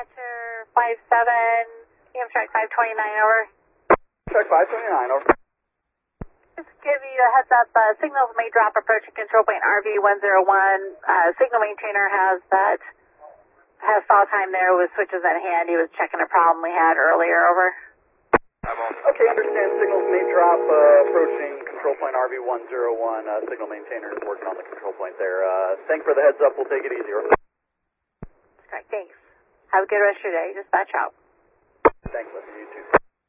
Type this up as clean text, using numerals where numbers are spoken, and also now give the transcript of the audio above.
Dispatcher 57, Amtrak 529, over. Check 529, over. Just give you a heads up, signals may drop approaching control point RV101. Signal maintainer has stall time there with switches at hand. He was checking a problem we had earlier, over. Okay, understand. Signals may drop approaching control point RV101. Signal maintainer is working on the control point there. Thanks for the heads up. We'll take it easy, over. Thanks. Have a good rest of your day. Dispatch out. Thanks, listen. You too.